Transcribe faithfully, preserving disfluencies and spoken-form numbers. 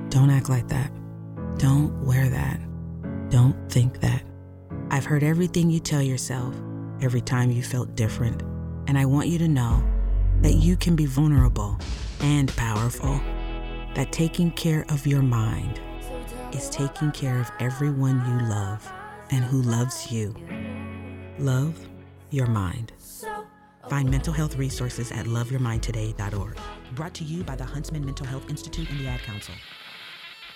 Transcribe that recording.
Don't act like that. Don't wear that. Don't think that. I've heard everything you tell yourself every time you felt different, and I want you to know that you can be vulnerable and powerful, that taking care of your mind is taking care of everyone you love and who loves you. Love your mind. Find mental health resources at love your mind today dot org. Brought to you by the Huntsman Mental Health Institute and the Ad Council.